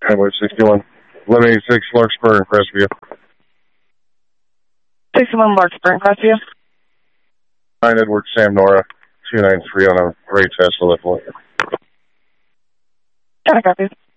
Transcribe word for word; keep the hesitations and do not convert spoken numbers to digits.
Highway sixty-one. eleven eighty-six, Larkspur and Crestview. sixty-one, Larkspur and Crestview. nine Edward Sam Nora, two nine three on a gray Tesla left one. Got it, copies.